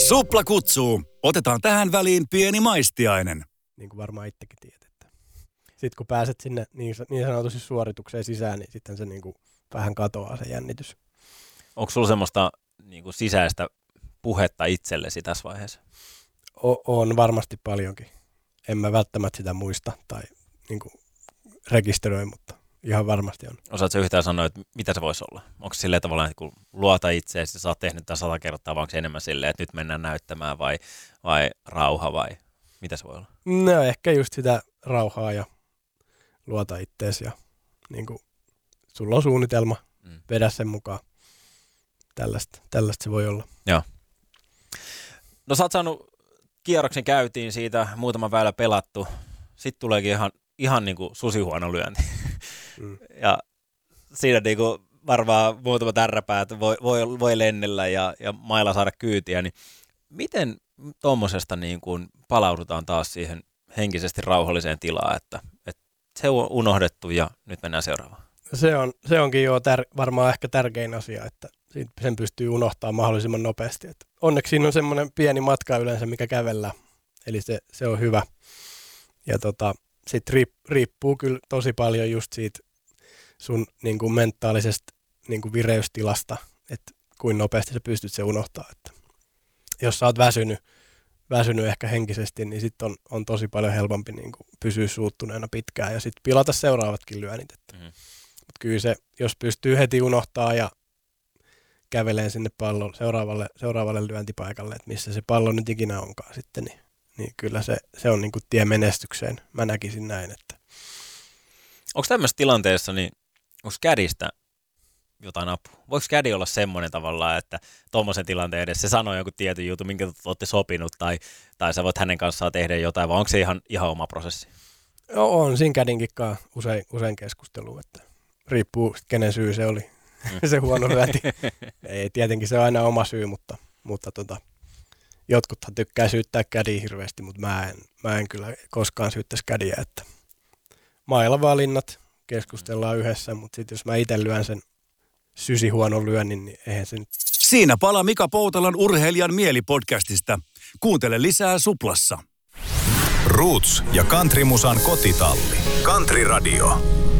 Supla kutsuu. Otetaan tähän väliin pieni maistiainen. Niin kuin varmaan itsekin tiedät. Sitten kun pääset sinne niin sanotusti suoritukseen sisään, niin sitten se niin kuin vähän katoaa se jännitys. Onko sulla semmoista niin kuin sisäistä puhetta itsellesi tässä vaiheessa? On varmasti paljonkin. En mä välttämättä sitä muista tai niin kuin rekisteröi, mutta ihan varmasti on. Osaatko yhtään sanoa, että mitä se voisi olla? Onko silleen tavallaan, että kun luota itseäsi ja sä oot tehnyt tämän 100 kertaa, vai onko se enemmän silleen, että nyt mennään näyttämään vai rauha vai mitä se voi olla? No ehkä just sitä rauhaa ja luota itteesi ja niin kuin, sulla on suunnitelma, vedä sen mukaan. Tällaista se voi olla. Joo. No sä oot saanut kierroksen käytiin siitä, muutama väylä pelattu. Sitten tuleekin ihan niin kuin susihuono lyönti. Ja siinä niin kuin varmaan muutama tärräpäät voi lennellä ja mailla saada kyytiä. Niin miten tuommoisesta niin kuin palaudutaan taas siihen henkisesti rauhalliseen tilaan, että se on unohdettu ja nyt mennään seuraavaan? Se onkin jo varmaan ehkä tärkein asia, että sen pystyy unohtamaan mahdollisimman nopeasti. Et onneksi siinä on semmoinen pieni matka yleensä, mikä kävellään, eli se on hyvä. Ja sitten riippuu kyllä tosi paljon just siitä sun niin kuin mentaalisesta niin kuin vireystilasta, että kuinka nopeasti sä pystyt se unohtamaan. Että jos sä oot väsynyt ehkä henkisesti, niin sitten on tosi paljon helpompi niin kuin pysyä suuttuneena pitkään ja sitten pilata seuraavatkin lyönnit. Mutta kyllä se, jos pystyy heti unohtaa ja käveleen sinne seuraavalle lyöntipaikalle, että missä se pallo nyt ikinä onkaan sitten, niin kyllä se on niin kuin tie menestykseen. Mä näkisin näin. Että. Onko tämmöisessä tilanteessa, niin onko kädistä jotain apua? Voiko kädi olla semmoinen tavallaan, että tuommoisen tilanteen edessä se sanoo joku tietyn jutun, minkä olette sopinut, tai sä voit hänen kanssaan tehdä jotain, vai onko se ihan oma prosessi? On siinä kädinkin usein keskustelua, että riippuu kenen syy se oli, se huono lyönti. Ei, tietenkin se on aina oma syy, mutta jotkuthan tykkää syyttää kädiä hirveästi, mutta mä en kyllä koskaan syyttäisi kädiä, että mailavalinnat keskustellaan yhdessä, mutta sitten jos mä itse lyön sen sysihuonon lyönnin, niin eihän se nyt. Siinä pala Mika Poutalan Urheilijan mielipodcastista. Kuuntele lisää Suplassa. Roots ja Country Musan kotitalli. Country Radio.